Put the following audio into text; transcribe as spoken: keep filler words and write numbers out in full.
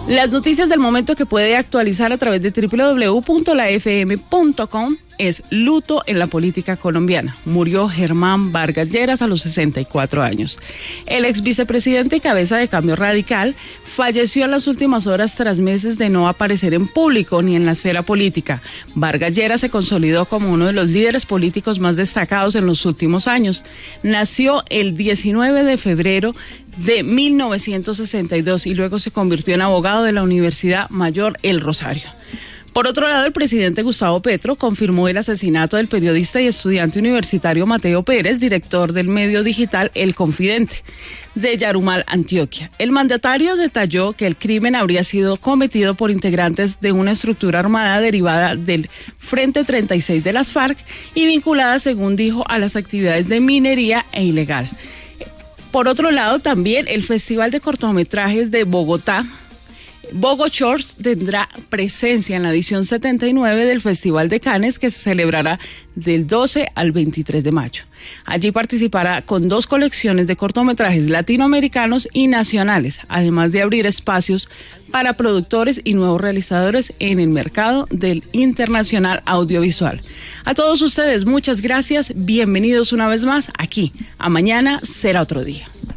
Las noticias del momento que puede actualizar a través de doble u doble u doble u punto la efe eme punto com es luto en la política colombiana. Murió Germán Vargas Lleras a los sesenta y cuatro años. El ex vicepresidente y cabeza de Cambio Radical falleció en las últimas horas tras meses de no aparecer en público ni en la esfera política. Vargas Lleras se consolidó como uno de los líderes políticos más destacados en los últimos años. Nació el diecinueve de febrero de mil novecientos sesenta y dos y luego se convirtió en abogado de la Universidad Mayor El Rosario. Por otro lado, el presidente Gustavo Petro confirmó el asesinato del periodista y estudiante universitario Mateo Pérez, director del medio digital El Confidente, de Yarumal, Antioquia. El mandatario detalló que el crimen habría sido cometido por integrantes de una estructura armada derivada del Frente treinta y seis de las FARC y vinculada, según dijo, a las actividades de minería e ilegal. Por otro lado, también el Festival de Cortometrajes de Bogotá, Bogo Shorts, tendrá presencia en la edición setenta y nueve del Festival de Cannes, que se celebrará del doce al veintitrés de mayo. Allí participará con dos colecciones de cortometrajes latinoamericanos y nacionales, además de abrir espacios para productores y nuevos realizadores en el mercado del internacional audiovisual. A todos ustedes, muchas gracias, bienvenidos una vez más aquí. A mañana será otro día.